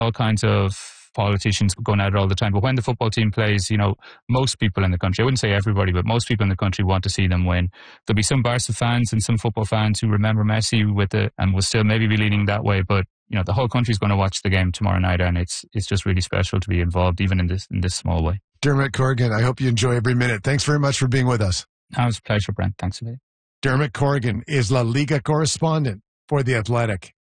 all kinds of politicians going at it all the time. But when the football team plays, most people in the country, I wouldn't say everybody, but most people in the country want to see them win. There'll be some Barca fans and some football fans who remember Messi with it and will still maybe be leaning that way. But, the whole country's going to watch the game tomorrow night, and it's just really special to be involved, even in this small way. Dermot Corrigan, I hope you enjoy every minute. Thanks very much for being with us. It was a pleasure, Brent. Thanks a lot. Dermot Corrigan is La Liga correspondent for The Athletic.